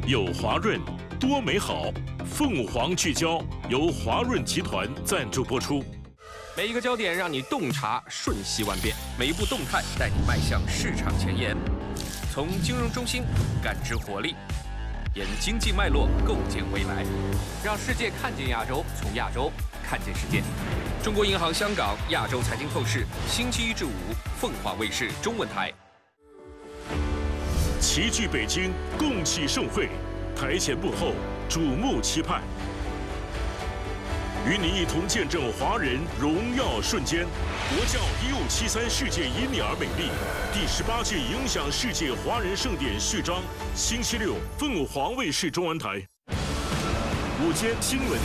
有华润，多美好。凤凰聚焦由华润集团赞助播出。 每一个焦点让你洞察瞬息万变，每一步动态带你迈向市场前沿。从金融中心感知活力，沿经济脉络构建未来，让世界看见亚洲，从亚洲看见世界。中国银行香港亚洲财经透视，星期1至5，凤凰卫视中文台。 齐聚北京，共启盛会，台前幕后，瞩目期盼。与你一同见证华人荣耀瞬间。国教1573世界因你而美丽，第18届影响世界华人盛典序章，星期6，凤凰卫视中文台。午间新闻